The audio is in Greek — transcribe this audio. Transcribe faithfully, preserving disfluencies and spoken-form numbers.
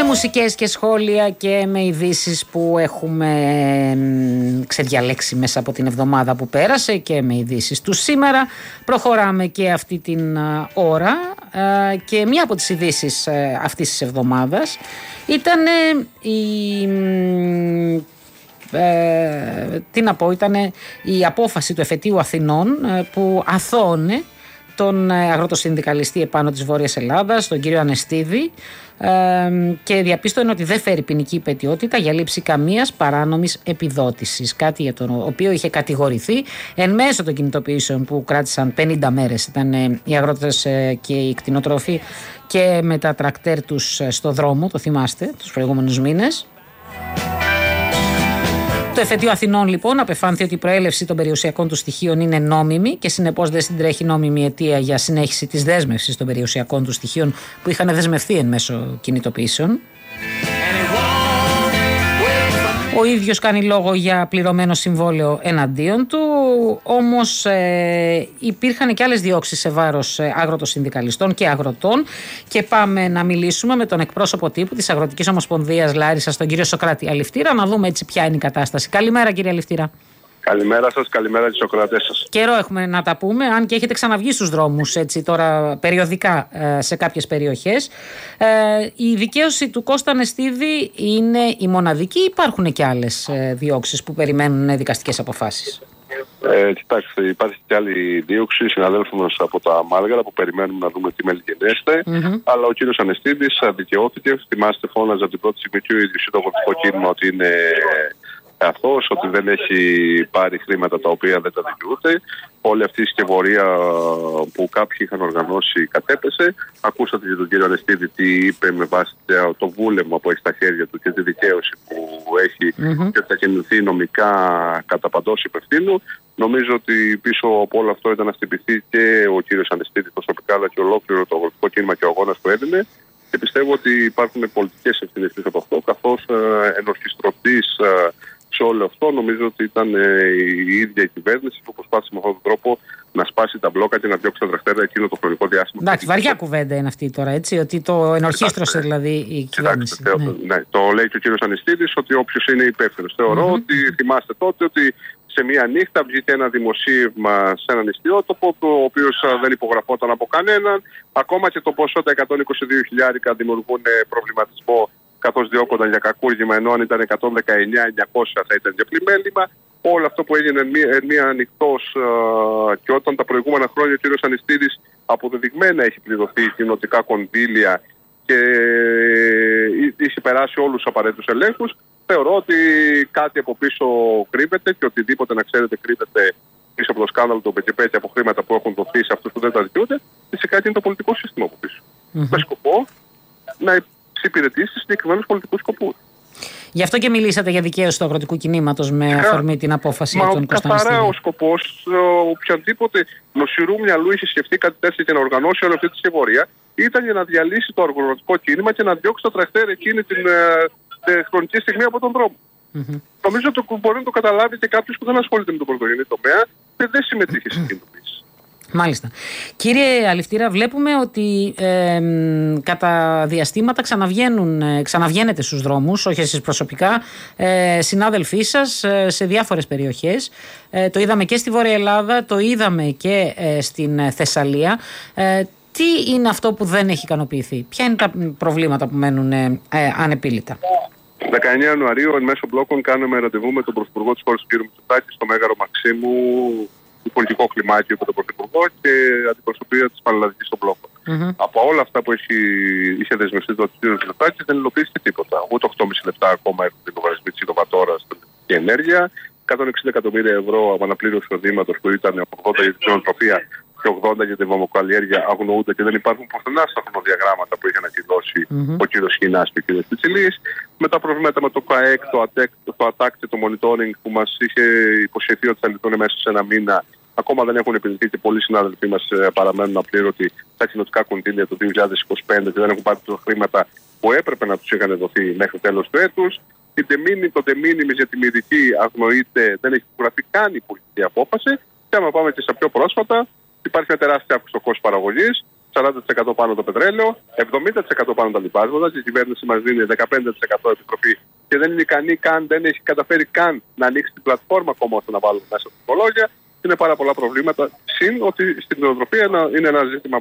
μουσικές και σχόλια και με ειδήσεις που έχουμε ξεδιαλέξει μέσα από την εβδομάδα που πέρασε και με ειδήσεις του σήμερα. Προχωράμε και αυτή την ώρα και μία από τις ειδήσεις αυτής της εβδομάδας ήταν η... Ε, τι να πω, ήταν η απόφαση του Εφετείου Αθηνών που αθώωνε τον αγροτοσυνδικαλιστή επάνω της Βόρειας Ελλάδας, τον κύριο Ανεστίδη, ε, και διαπίστωνε ότι δεν φέρει ποινική υπαιτιότητα για λήψη καμίας παράνομης επιδότησης. Κάτι για το οποίο είχε κατηγορηθεί εν μέσω των κινητοποιήσεων που κράτησαν πενήντα μέρες. Ήταν ε, οι αγρότες ε, και οι κτηνοτρόφοι και με τα τρακτέρ τους στο δρόμο, το θυμάστε, τους προηγούμενους μήνες. Το Εφετείο Αθηνών λοιπόν απεφάνθη ότι η προέλευση των περιουσιακών του στοιχείων είναι νόμιμη και συνεπώς δεν συντρέχει νόμιμη αιτία για συνέχιση της δέσμευσης των περιουσιακών του στοιχείων που είχαν δεσμευθεί εν μέσω κινητοποιήσεων. Ο ίδιος κάνει λόγο για πληρωμένο συμβόλαιο εναντίον του, όμως ε, υπήρχαν και άλλες διώξεις σε βάρος αγροτοσυνδικαλιστών και αγροτών και πάμε να μιλήσουμε με τον εκπρόσωπο τύπου της Αγροτικής Ομοσπονδίας Λάρισσας, τον κύριο Σωκράτη Αληφτήρα, να δούμε έτσι ποια είναι η κατάσταση. Καλημέρα κύριε Αληφτήρα. Καλημέρα σας, καλημέρα στις ακροατές σας. Καιρό έχουμε να τα πούμε, αν και έχετε ξαναβγεί στους δρόμους έτσι τώρα περιοδικά σε κάποιες περιοχές. Ε, η δικαίωση του Κώστα Ανεστίδη είναι η μοναδική ή υπάρχουν και άλλες διώξεις που περιμένουν δικαστικές αποφάσεις? Ε, κοιτάξτε, υπάρχει και άλλη δίωξη συναδέλφων μας από τα Μάλγαρα που περιμένουμε να δούμε τι μελγενέστε. Mm-hmm. Αλλά ο κύριος Ανεστίδης δικαιώθηκε. Θυμάστε, φώναζε από την πρώτη στιγμή και ο ίδιος το αγροτικό κίνημα ότι είναι αθώος, ότι δεν έχει πάρει χρήματα τα οποία δεν τα δικαιούται. Όλη αυτή η σκευωρία που κάποιοι είχαν οργανώσει κατέπεσε. Ακούσατε και τον κύριο Ανεστίδη τι είπε με βάση το βούλευμα που έχει στα χέρια του και τη δικαίωση που έχει mm-hmm. και ότι θα κινηθεί νομικά κατά παντός υπευθύνου. Νομίζω ότι πίσω από όλο αυτό ήταν να χτυπηθεί και ο κύριος Ανεστίδη προσωπικά, αλλά και ολόκληρο το αγροτικό κίνημα και ο αγώνας που έδινε. Και πιστεύω ότι υπάρχουν πολιτικές ευθύνες πίσω από αυτό, καθώς ε, ενορχιστρωτής ε, σε όλο αυτό νομίζω ότι ήταν ε, η ίδια η κυβέρνηση που προσπάθησε με αυτόν τον τρόπο να σπάσει τα μπλόκα και να διώξει τα τρακτέρ εκείνο το χρονικό διάστημα. Εντάξει, βαριά κουβέντα είναι αυτή τώρα, έτσι, ότι το ενορχίστρωσε δηλαδή η κυβέρνηση. Κοιτάξτε, ναι. Ναι, το λέει και ο κύριος Ανεστίδης ότι όποιος είναι υπεύθυνος. Θεωρώ mm-hmm. ότι θυμάστε τότε ότι σε μία νύχτα βγήκε ένα δημοσίευμα σε έναν ιστιότοπο, το οποίο δεν υπογραφόταν από κανέναν. Ακόμα και το ποσό τα εκατόν είκοσι δύο χιλιάρικα δημιουργούν προβληματισμό, καθώς διώκονταν για κακούργημα, ενώ αν ήταν εκατόν δεκαεννιά χιλιάδες εννιακόσια θα ήταν για πλημέλημα. Όλο αυτό που έγινε εν μία, μία ανοιχτός uh, και όταν τα προηγούμενα χρόνια ο κ. Ανεστίδης αποδεδειγμένα έχει πληρωθεί κοινοτικά κονδύλια και είχε περάσει όλους τους απαραίτητους ελέγχους, θεωρώ ότι κάτι από πίσω κρύβεται και οτιδήποτε να ξέρετε κρύβεται πίσω από το σκάνδαλο του ΠΚΠ και από χρήματα που έχουν δοθεί σε αυτούς που δεν τα δικαιούνται, φυσικά είναι το πολιτικό σύστημα από πίσω. Mm-hmm. Με σκοπό να εξυπηρετήσει συγκεκριμένους πολιτικούς σκοπούς. Γι' αυτό και μιλήσατε για δικαίωση του αγροτικού κινήματος με αφορμή την απόφαση για τον Κώστα Ανεστίδη. Καθαρά ο σκοπός, οποιαδήποτε νοσηρού μυαλού είχε σκεφτεί κάτι τέτοιο και να οργανώσει όλη αυτή τη σκευωρία, ήταν για να διαλύσει το αγροτικό κίνημα και να διώξει τα τρακτέρ εκείνη την ε, χρονική στιγμή από τον δρόμο. Mm-hmm. Νομίζω ότι μπορεί να το καταλάβει και κάποιος που δεν ασχολείται με τον πρωτογενή τομέα και δεν συμμετείχε στην κινητοποίηση. Μάλιστα. Κύριε Αληφτήρα, βλέπουμε ότι ε, κατά διαστήματα ξαναβγαίνουν, ξαναβγαίνετε στους δρόμους, όχι εσείς προσωπικά, ε, συνάδελφοί σας ε, σε διάφορες περιοχές. Ε, το είδαμε και στη Βόρεια Ελλάδα, το είδαμε και ε, στην Θεσσαλία. Ε, τι είναι αυτό που δεν έχει ικανοποιηθεί? Ποια είναι τα προβλήματα που μένουν ε, ε, ανεπίλητα? δεκαεννέα Ιανουαρίου, εν μέσω μπλόκων, κάναμε ραντεβού με τον Πρωθυπουργό της χώρας, τον κ. Μητσοτάκη, στο Μέγαρο Μαξίμου, πολιτικό κλιμάκιο με τον Πρωθυπουργό και αντιπροσωπεία της Πανελλαδικής των Μπλόκων. Mm-hmm. Από όλα αυτά που έχει, είχε δεσμευτεί το κ. Μητσοτάκη δεν υλοποιήθηκε τίποτα. Ούτε οκτώ κόμμα πέντε λεπτά ακόμα έχουν την λογαριασμή της Ιδωματόρας στην ενέργεια. εκατόν εξήντα εκατομμύρια ευρώ από αναπλήρωση οδήματος που ήταν ογδόντα για την κτηνοτροφία και ογδόντα για την βαμοκαλλιέργεια αγνοούνται και δεν υπάρχουν πουθενά στα χρονοδιαγράμματα που είχε ανακοινώσει mm-hmm. ο κ. Σχοινάς και ο κ. Πιτσιλής. Με τα προβλήματα με το ΚΑΕΚ, το ΑΤΕΚ, το ΑΤΑΚ και το monitoring που μας είχε υποσχεθεί ότι θα λυθούν μέσα σε ένα μήνα. Ακόμα δεν έχουν επιδειχθεί και πολλοί συνάδελφοί μας παραμένουν απλήρωτοι στα κοινοτικά κονδύλια του δύο χιλιάδες είκοσι πέντε και δεν έχουν πάρει τα χρήματα που έπρεπε να τους είχαν δοθεί μέχρι τέλος του έτους. Το τεμίνιμις για τη μυδική αγνοείται, δεν έχει υπογραφεί καν η πολιτική απόφαση. Και άμα πάμε και στα πιο πρόσφατα, υπάρχει μια τεράστια αύξηση στο κόστος παραγωγής σαράντα τοις εκατό πάνω το πετρέλαιο, εβδομήντα τοις εκατό πάνω τα λοιπάσματα και η κυβέρνηση μας δίνει δεκαπέντε τοις εκατό επιτροπή και δεν είναι ικανή καν, δεν έχει καταφέρει καν να ανοίξει την πλατφόρμα ακόμα ώστε να βάλουμε μέσα τα τιμολόγια. Είναι πάρα πολλά προβλήματα. Συν ότι στην νοοτροπία είναι ένα ζήτημα